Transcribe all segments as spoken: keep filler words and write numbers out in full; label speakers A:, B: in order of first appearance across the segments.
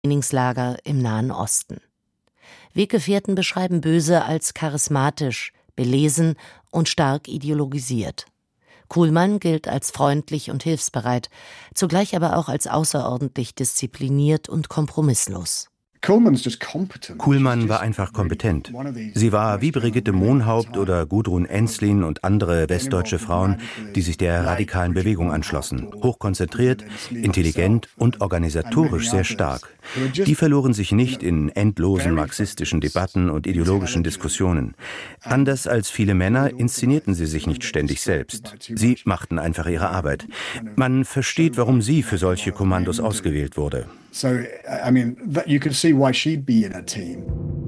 A: Trainingslager im Nahen Osten. Weggefährten beschreiben Böse als charismatisch, belesen und stark ideologisiert. Kuhlmann gilt als freundlich und hilfsbereit, zugleich aber auch als außerordentlich diszipliniert und kompromisslos.
B: Kuhlmann war einfach kompetent. Sie war wie Brigitte Mohnhaupt oder Gudrun Ensslin und andere westdeutsche Frauen, die sich der radikalen Bewegung anschlossen. Hochkonzentriert, intelligent und organisatorisch sehr stark. Die verloren sich nicht in endlosen marxistischen Debatten und ideologischen Diskussionen. Anders als viele Männer inszenierten sie sich nicht ständig selbst. Sie machten einfach ihre Arbeit. Man versteht, warum sie für solche Kommandos ausgewählt wurde.
C: So, I mean, that you could see why she'd be in a team.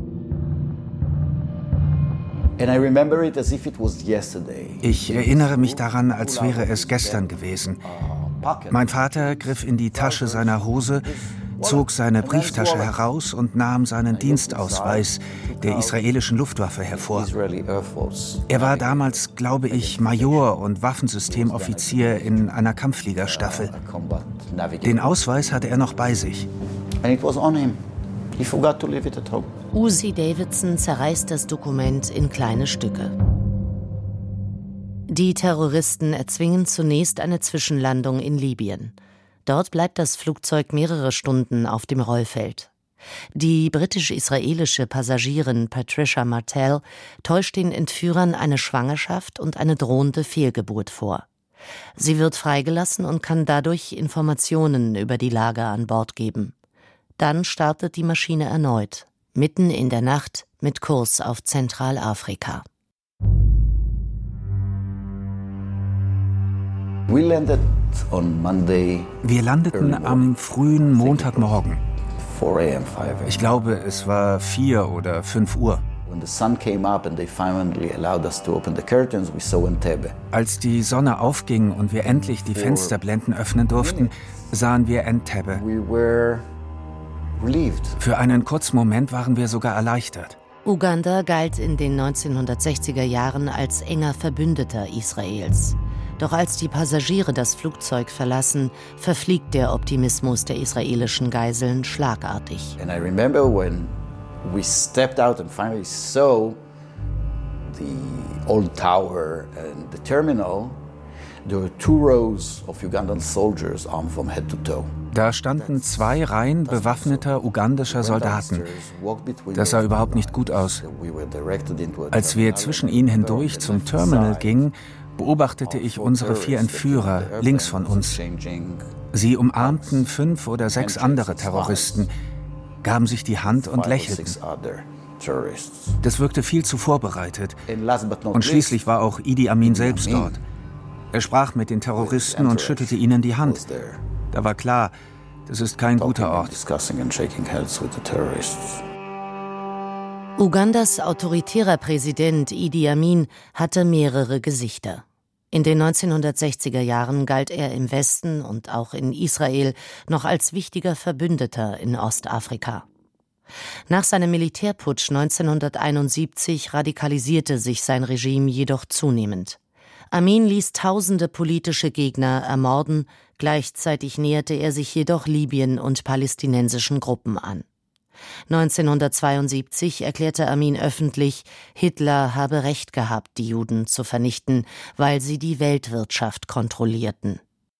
D: Ich erinnere mich daran, als wäre es gestern gewesen. Mein Vater griff in die Tasche seiner Hose, zog seine Brieftasche heraus und nahm seinen Dienstausweis der israelischen Luftwaffe hervor. Er war damals, glaube ich, Major und Waffensystemoffizier in einer Kampffliegerstaffel. Den Ausweis hatte er noch bei sich.
A: Uzi Davidson zerreißt das Dokument in kleine Stücke. Die Terroristen erzwingen zunächst eine Zwischenlandung in Libyen. Dort bleibt das Flugzeug mehrere Stunden auf dem Rollfeld. Die britisch-israelische Passagierin Patricia Martell täuscht den Entführern eine Schwangerschaft und eine drohende Fehlgeburt vor. Sie wird freigelassen und kann dadurch Informationen über die Lage an Bord geben. Dann startet die Maschine erneut, mitten in der Nacht mit Kurs auf Zentralafrika.
D: Wir landeten am frühen Montagmorgen. Ich glaube, es war vier oder fünf Uhr. Als die Sonne aufging und wir endlich die Fensterblenden öffnen durften, sahen wir Entebbe. Für einen kurzen Moment waren wir sogar erleichtert.
A: Uganda galt in den neunzehnhundertsechziger Jahren als enger Verbündeter Israels. Doch als die Passagiere das Flugzeug verlassen, verfliegt der Optimismus der israelischen Geiseln schlagartig.
E: And I remember when we stepped out and finally saw the old tower and the terminal, there were two rows of Ugandan soldiers armed from head to toe.
D: Da standen zwei Reihen bewaffneter ugandischer Soldaten. Das sah überhaupt nicht gut aus. Als wir zwischen ihnen hindurch zum Terminal gingen, beobachtete ich unsere vier Entführer links von uns. Sie umarmten fünf oder sechs andere Terroristen, gaben sich die Hand und lächelten. Das wirkte viel zu vorbereitet. Und schließlich war auch Idi Amin selbst dort. Er sprach mit den Terroristen und schüttelte ihnen die Hand. Da war klar, das ist kein guter Ort.
A: Ugandas autoritärer Präsident Idi Amin hatte mehrere Gesichter. In den neunzehnhundertsechziger Jahren galt er im Westen und auch in Israel noch als wichtiger Verbündeter in Ostafrika. Nach seinem Militärputsch neunzehnhunderteinundsiebzig radikalisierte sich sein Regime jedoch zunehmend. Amin ließ tausende politische Gegner ermorden, gleichzeitig näherte er sich jedoch Libyen und palästinensischen Gruppen an. neunzehnhundertzweiundsiebzig erklärte Amin öffentlich, Hitler habe Recht gehabt, die Juden zu vernichten, weil sie die Weltwirtschaft kontrollierten.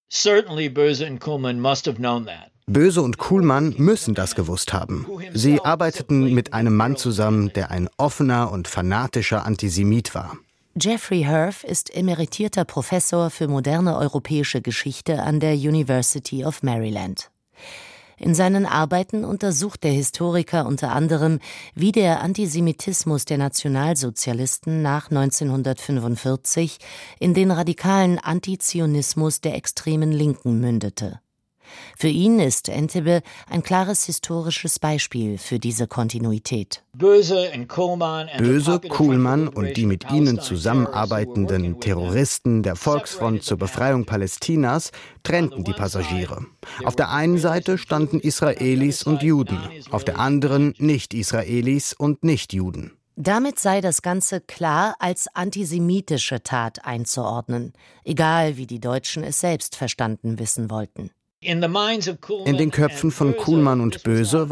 F: Böse und Kuhlmann müssen das gewusst haben. Sie arbeiteten mit einem Mann zusammen, der ein offener und fanatischer Antisemit war.
A: Jeffrey Herf ist emeritierter Professor für moderne europäische Geschichte an der University of Maryland. In seinen Arbeiten untersucht der Historiker unter anderem, wie der Antisemitismus der Nationalsozialisten nach neunzehnhundertfünfundvierzig in den radikalen Antizionismus der extremen Linken mündete. Für ihn ist Entebbe ein klares historisches Beispiel für diese Kontinuität.
F: Böse, Kuhlmann und die mit ihnen zusammenarbeitenden Terroristen der Volksfront zur Befreiung Palästinas trennten die Passagiere. Auf der einen Seite standen Israelis und Juden, auf der anderen Nicht-Israelis und Nicht-Juden.
A: Damit sei das Ganze klar als antisemitische Tat einzuordnen, egal wie die Deutschen es selbst verstanden wissen wollten.
F: In den Köpfen von Kuhlmann und Böse